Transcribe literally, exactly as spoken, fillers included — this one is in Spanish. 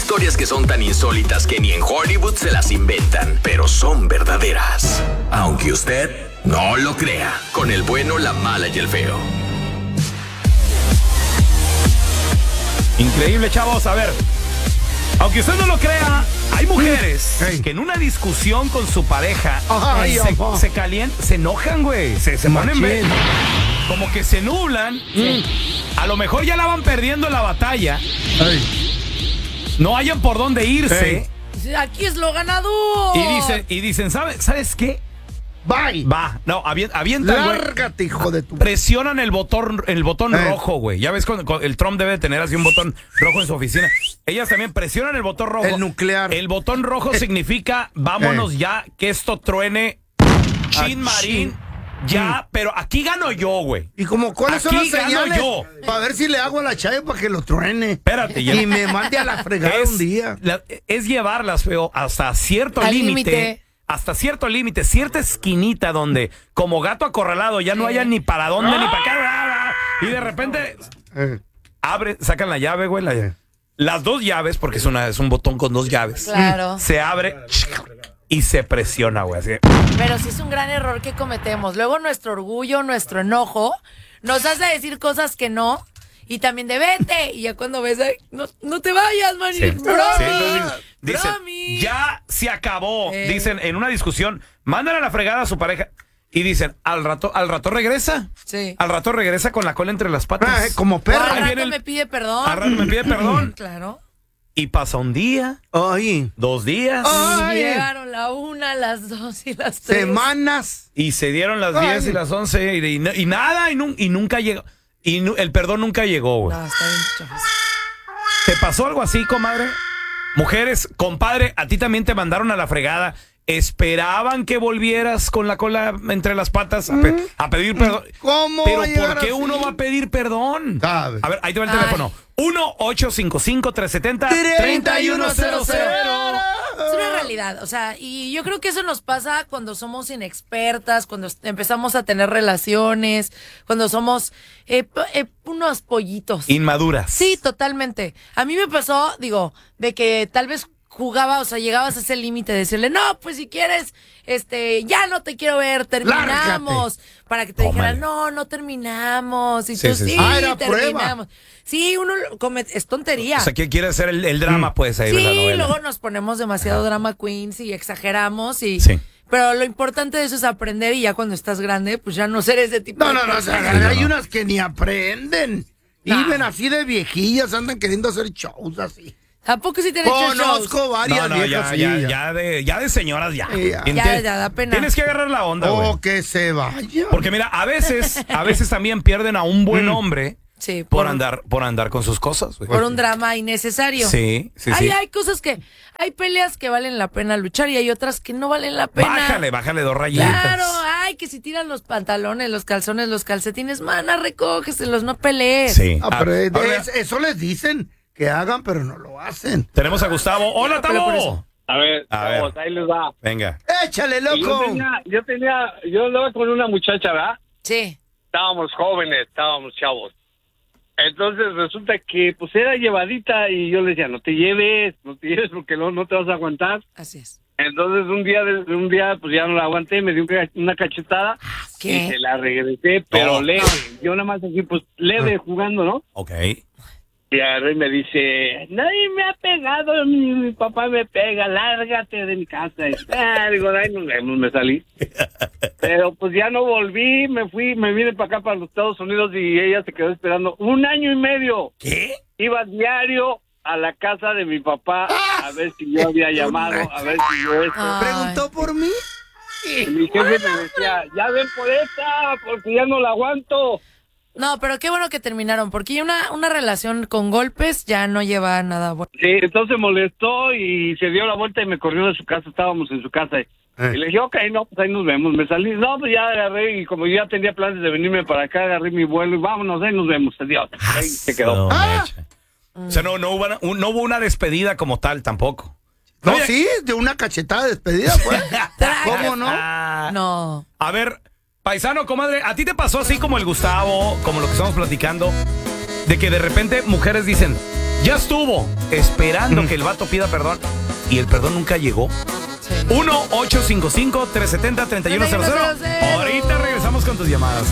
Historias que son tan insólitas que ni en Hollywood se las inventan, pero son verdaderas. Aunque usted no lo crea. Con el bueno, la mala y el feo. Increíble, chavos. A ver, aunque usted no lo crea, hay mujeres Hey. que en una discusión con su pareja Ay, se, amor. se calientan, se enojan, güey. Se, se ponen ve- como que se nublan. A lo mejor ya la van perdiendo la batalla. Ay. No hayan por dónde irse. Hey. Aquí es lo ganador. Y dicen, y dicen, ¿sabes, ¿sabes qué? Bye. Va, no, avien- avientan, güey. Lárgate, hijo de tu... Presionan el botón, el botón Eh. rojo, güey. Ya ves, con, con- el Trump debe tener así un botón rojo en su oficina. Ellas también presionan el botón rojo. El nuclear. El botón rojo significa vámonos Eh. ya, que esto truene. Chin Ah, Marín. chin. Ya, pero aquí gano yo, güey. ¿Y como cuáles son Aquí las gano señales? yo. Para ver si le hago a la Chayo para que lo truene. Espérate, ya. Y me mande a la fregada es, un día. la- es llevarlas, feo, hasta cierto Al límite. límite. Hasta cierto límite, cierta esquinita donde, como gato acorralado, ya no haya ni para dónde ni para acá. Y de repente Eh. abre, sacan la llave, güey. la- las dos llaves, porque es, una, es un botón con dos llaves. Claro. Se abre y se presiona, güey. Así. Pero sí es un gran error que cometemos. Luego nuestro orgullo, nuestro enojo, nos hace decir cosas que no. Y también de vete. Y ya cuando ves, ay, no, no te vayas, Mari. Sí. Bromi. Sí, entonces, dicen, Bromi. ya se acabó. Eh. Dicen en una discusión, mandan a la fregada a su pareja y dicen, al rato, al rato regresa. Sí. Al rato regresa con la cola entre las patas. Ah, eh, como O perro. al Ahí rato viene el- me pide perdón. Al rato me pide perdón. Claro. Y pasa un día, Ay. dos días. Ay. Y llegaron la una, las dos y las tres. Semanas. Y se dieron las Ay. diez y las once y, y- y nada, y, nun- y nunca llegó. Y nu- el perdón nunca llegó, güey. No, está bien, chavos. ¿Te pasó algo así, comadre? Mujeres, compadre, a ti también te mandaron a la fregada. ¿Esperaban que volvieras con la cola entre las patas a, pe- a pedir perdón? ¿Cómo Pero va a llegar ¿por qué así? uno va a pedir perdón? Sabe. A ver, ahí te va el Ay. teléfono. uno ocho cinco cinco, tres siete cero, tres uno cero cero. Es una realidad, o sea, y yo creo que eso nos pasa cuando somos inexpertas, cuando est- empezamos a tener relaciones, cuando somos eh, po- eh, unos pollitos. Inmaduras. Sí, totalmente. A mí me pasó, digo, de que tal vez jugaba, o sea, llegabas a ese límite de decirle, no, pues si quieres, este, ya no te quiero ver, terminamos. Para que te Tómale. dijeran, no, no terminamos. Y Sí, tú, sí, sí, sí. Ah, era terminamos. Sí, uno lo come- es tontería. O sea, ¿quién quiere hacer el, el drama, pues, ahí de la Sí, novela? luego nos ponemos demasiado drama queens y exageramos y Sí. pero lo importante de eso es aprender y ya cuando estás grande, pues ya no ser ese tipo No, de no, no, o sea, persona. hay unas que ni aprenden. Nah. Viven así de viejillas, andan queriendo hacer shows así. Tampoco si te han hecho shows. Conozco varias No, no, viejas ya, así, ya, ya. ya de, ya de señoras, ya. Sí, ya. Tienes- Ya, ya da pena. Tienes que agarrar la onda, güey. O que se vaya. Porque mira, a veces, a veces también pierden a un buen hombre Sí, por por, andar, por andar con sus cosas, güey. por un drama innecesario. Sí, sí, hay, sí. hay cosas que, hay peleas que valen la pena luchar y hay otras que no valen la pena. Bájale, bájale dos rayitas. Claro, ay, que si tiran los pantalones, los calzones, los calcetines, mana, recógeselos, no pelees. Sí. Ah, pero Ah, es- ahora es- eso les dicen que hagan, pero no lo hacen. tenemos a Gustavo. Hola, Pero por Tavo. eso. A ver, A ver. vamos, ahí les va. Venga. Échale, Yo loco. tenía, yo tenía, yo andaba con una muchacha, ¿verdad? Sí. Estábamos jóvenes, estábamos chavos. Entonces resulta que pues era llevadita y yo le decía, no te lleves, no te lleves porque no, no te vas a aguantar. Así es. Entonces un día, de- un día pues ya no la aguanté, me dio un ca- una cachetada y ¿Qué? se la regresé, pero Oh. leve. Yo nada más así, pues leve jugando, ¿no? Ok. Y agarré y me dice, nadie me ha pegado, mi, mi papá me pega, lárgate de mi casa. Y, ah, digo, ahí nos vemos, me salí. Pero pues ya no volví, me fui, me vine para acá, para los Estados Unidos y ella se quedó esperando un año y medio. ¿Qué? Iba diario a la casa de mi papá a ver si yo había llamado, a ver si yo esto. Ay. ¿Preguntó por mí? Y mi jefe me decía, ya ven por esta, porque ya no la aguanto. No, pero qué bueno que terminaron, porque una, una relación con golpes ya no lleva a nada bueno. Sí, entonces molestó y se dio la vuelta y me corrió de su casa, estábamos en su casa. Y le dije, ok, no, pues ahí nos vemos. Me salí, no, pues ya agarré y como ya tenía planes de venirme para acá, agarré mi vuelo y vámonos, ahí nos vemos. Adiós. Ahí se quedó. No, mecha. O sea, no, no, hubo una, un- no hubo una despedida como tal tampoco. No, Oye. sí, de una cachetada de despedida, pues. ¿Cómo no? Ah, No. A ver, paisano, comadre, ¿a ti te pasó así como el Gustavo, como lo que estamos platicando, de que de repente mujeres dicen, Ya estuvo esperando que el vato pida perdón y el perdón nunca llegó. uno ocho cinco cinco, tres siete cero, tres uno cero cero. Ahorita regresamos con tus llamadas.